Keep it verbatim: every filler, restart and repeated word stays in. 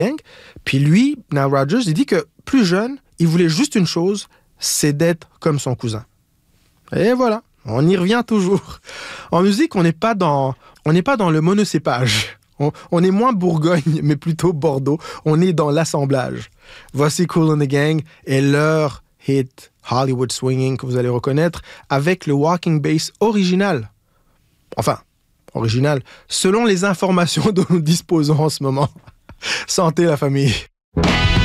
Gang. Puis lui, Nile Rodgers, il dit que plus jeune, il voulait juste une chose, c'est d'être comme son cousin. Et voilà, on y revient toujours. En musique, on n'est pas dans, on n'est pas dans le monocépage. On, on est moins Bourgogne, mais plutôt Bordeaux. On est dans l'assemblage. Voici Kool and the Gang et leur hit Hollywood Swinging que vous allez reconnaître avec le walking bass original. Enfin, original, selon les informations dont nous disposons en ce moment. Santé la famille.